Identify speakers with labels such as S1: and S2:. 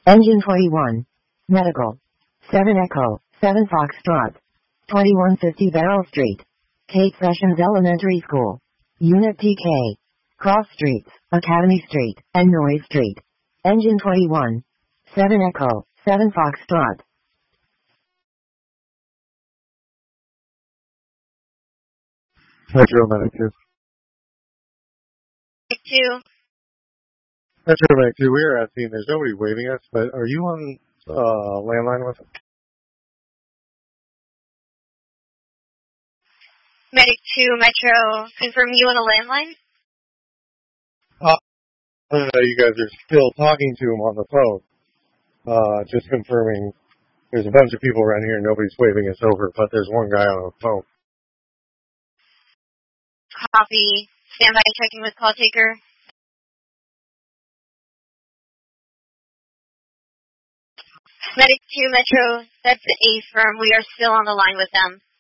S1: Engine 21. Medical. 7 Echo, 7 Foxtrot. 2150 Beryl Street. Kate Sessions Elementary School. Unit TK. Cross Streets, Academy Street, and Noise Street. Engine 21. 7 Echo, 7 Foxtrot.
S2: Metro Medic 2.
S3: Medic 2.
S2: Metro Medic 2, we are at scene. There's nobody waving us, but are you on landline with us?
S3: Medic 2, Metro, confirm you on a landline?
S2: You guys are still talking to him on the phone. Just confirming there's a bunch of people around here and nobody's waving us over, but there's one guy on the phone.
S3: Copy. Standby checking with call taker. Medic 2, Metro, that's the A firm. We are still on the line with them.